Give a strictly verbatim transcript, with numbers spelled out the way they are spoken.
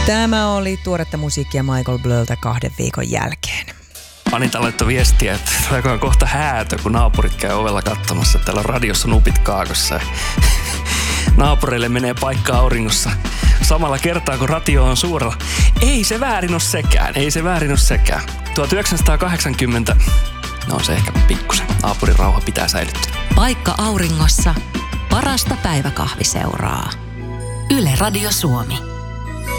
Tämä oli tuoretta musiikkia Michael Blöltä kahden viikon jälkeen. Anita laittoi viestiä, että tuleekohan kohta häätö, kun naapurit käy ovella katsomassa. Täällä on radiossa nupit kaakossa. Naapureille menee paikka auringossa samalla kertaa, kun radio on suurella. Ei se väärin ole sekään, ei se väärin ole sekään. tuhatyhdeksänsataakahdeksankymmentä, no se ehkä pikkusen. Naapurin rauha pitää säilyttää. Paikka auringossa, parasta päiväkahviseuraa. Yle Radio Suomi.